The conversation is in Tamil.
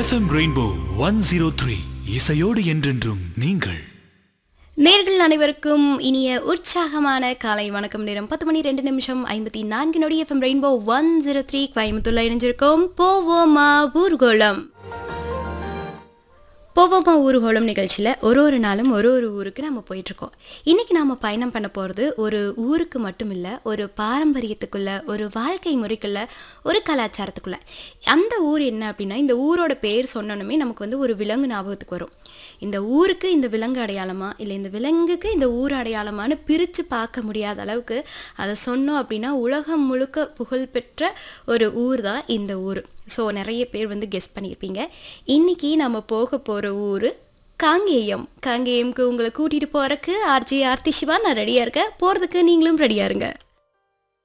FM ரெயின்போ 103 இசையோடு என்றென்றும் நீங்கள். நேர்கள் அனைவருக்கும் இனிய உற்சாகமான காலை வணக்கம். நேரம் 10 மணி 2 நிமிஷம் 54 நொடி. FM ரெயின்போ 103 கோயம்புத்தூர்ல இணைஞ்சிருக்கோம். போவோமா ஊர்கோளம். போவோமா ஊர்கோளம் நிகழ்ச்சியில் ஒரு நாளும் ஒரு ஊருக்கு நம்ம போயிட்டுருக்கோம். இன்றைக்கி நாம் பயணம் பண்ண போகிறது ஒரு ஊருக்கு மட்டும் இல்லை, ஒரு பாரம்பரியத்துக்குள்ளே, ஒரு வாழ்க்கை முறைக்குள்ளே, ஒரு கலாச்சாரத்துக்குள்ளே. அந்த ஊர் என்ன அப்படின்னா, இந்த ஊரோட பேர் சொன்னோன்னே நமக்கு ஒரு விலங்கு ஞாபகத்துக்கு வரும். இந்த ஊருக்கு இந்த விலங்கு அடையாளமா, இல்லை இந்த விலங்குக்கு இந்த ஊர் அடையாளமானு பிரித்து பார்க்க முடியாத அளவுக்கு அதை சொன்னோம் அப்படின்னா உலகம் முழுக்க புகழ்பெற்ற ஒரு ஊர் தான் இந்த ஊர். ஸோ நிறைய பேர் கெஸ் பண்ணியிருப்பீங்க. இன்றைக்கி நம்ம போக போகிற ஊர் காங்கேயம். காங்கேயம்க்கு உங்களை கூட்டிகிட்டு போகிறக்கு ஆர்ஜி ஆர்த்தி சிவா நான் ரெடியாக இருக்கேன். போகிறதுக்கு நீங்களும் ரெடியாக இருங்க.